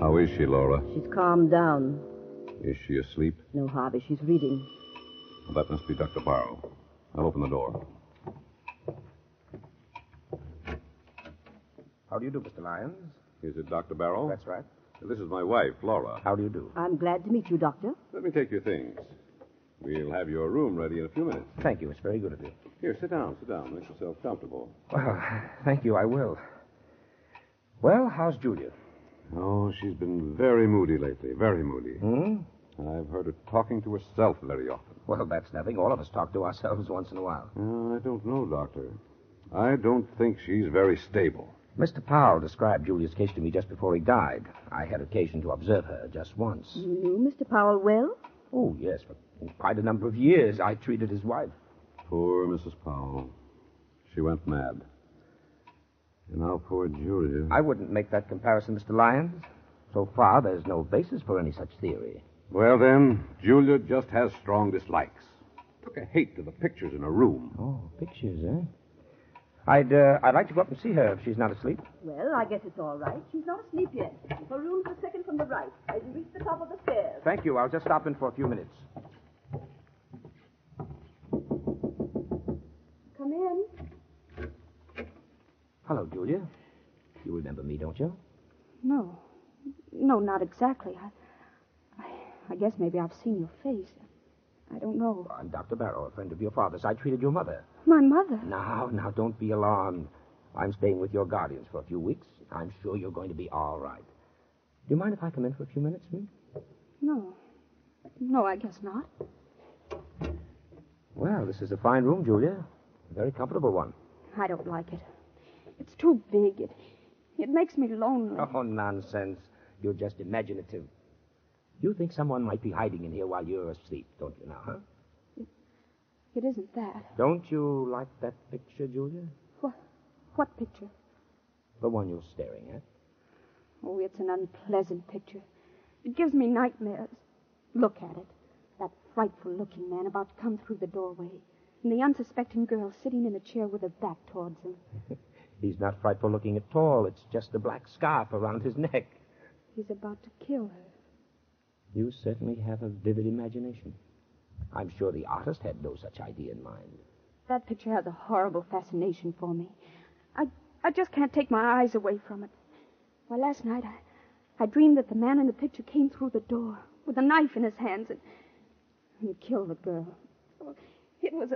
How is she, Laura? She's calmed down. Is she asleep? No, Harvey, she's reading. Well, that must be Dr. Barrow. I'll open the door. How do you do, Mr. Lyons? Is it Dr. Barrow? That's right. This is my wife, Laura. How do you do? I'm glad to meet you, Doctor. Let me take your things. We'll have your room ready in a few minutes. Thank you. It's very good of you. Here, sit down. Make yourself comfortable. Well, thank you. I will. Well, how's Julia? Oh, she's been very moody lately. Very moody. Hmm? I've heard her talking to herself very often. Well, that's nothing. All of us talk to ourselves once in a while. I don't know, Doctor. I don't think she's very stable. Mr. Powell described Julia's case to me just before he died. I had occasion to observe her just once. You knew Mr. Powell well? Oh, yes, for quite a number of years I treated his wife. Poor Mrs. Powell. She went mad. And now poor Julia. I wouldn't make that comparison, Mr. Lyons. So far, there's no basis for any such theory. Well, then, Julia just has strong dislikes. Took a hate to the pictures in her room. Oh, pictures, eh? I'd like to go up and see her if she's not asleep. Well, I guess it's all right. She's not asleep yet. Her room's the second from the right, as you reach the top of the stairs. Thank you. I'll just stop in for a few minutes. Come in. Hello, Julia. You remember me, don't you? No. No, not exactly. I guess maybe I've seen your face. I don't know. Well, I'm Dr. Barrow, a friend of your father's. I treated your mother. My mother? Now, don't be alarmed. I'm staying with your guardians for a few weeks. I'm sure you're going to be all right. Do you mind if I come in for a few minutes, No. No, I guess not. Well, this is a fine room, Julia. A very comfortable one. I don't like it. It's too big. It makes me lonely. Oh, nonsense. You're just imaginative. You think someone might be hiding in here while you're asleep, don't you now, huh? It isn't that. Don't you like that picture, Julia? What picture? The one you're staring at. Oh, it's an unpleasant picture. It gives me nightmares. Look at it. That frightful-looking man about to come through the doorway. And the unsuspecting girl sitting in a chair with her back towards him. He's not frightful-looking at all. It's just a black scarf around his neck. He's about to kill her. You certainly have a vivid imagination. I'm sure the artist had no such idea in mind. That picture has a horrible fascination for me. I just can't take my eyes away from it. Why, last night I dreamed that the man in the picture came through the door with a knife in his hands and killed the girl. It was